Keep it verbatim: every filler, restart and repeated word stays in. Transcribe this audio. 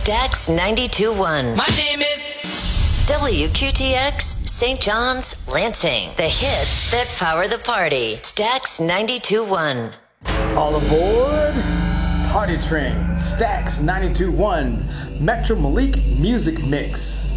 Stax ninety-two point one. My name is W Q T X, Saint John's, Lansing. The hits that power the party. Stax ninety-two point one. All aboard Party Train, Stax ninety-two point one, Metro Malik Music Mix.